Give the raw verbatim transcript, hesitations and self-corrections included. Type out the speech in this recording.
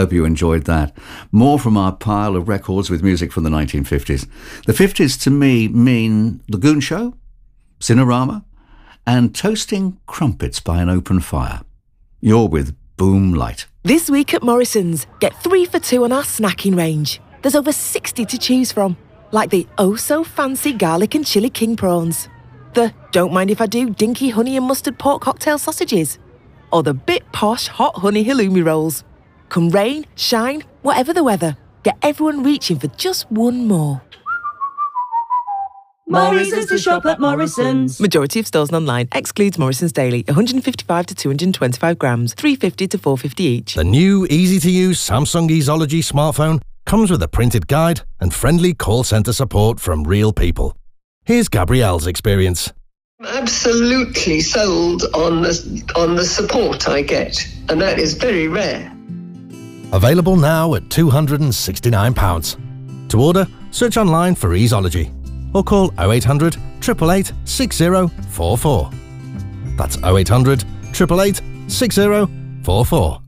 Hope you enjoyed that. More from our pile of records with music from the nineteen fifties. The fifties to me mean The Goon Show, Cinerama, and toasting crumpets by an open fire. You're with Boom Light. This week at Morrison's, get three for two on our snacking range. There's over sixty to choose from, like the oh-so-fancy garlic and chilli king prawns, the don't mind if I do dinky honey and mustard pork cocktail sausages, or the bit posh hot honey halloumi rolls. Come rain, shine, whatever the weather, get everyone reaching for just one more. Morrison's to shop at Morrison's. Majority of stores and online. Excludes Morrison's Daily. one hundred fifty-five to two hundred twenty-five grams. three fifty to four fifty each. The new easy-to-use Samsung Easology smartphone comes with a printed guide and friendly call centre support from real people. Here's Gabrielle's experience. Absolutely sold on the, on the support I get, and that is very rare. Available now at two hundred sixty-nine pounds. To order, search online for Easology or call oh eight hundred, eight eight eight, six oh four four. That's oh eight hundred, eight eight eight, six oh four four.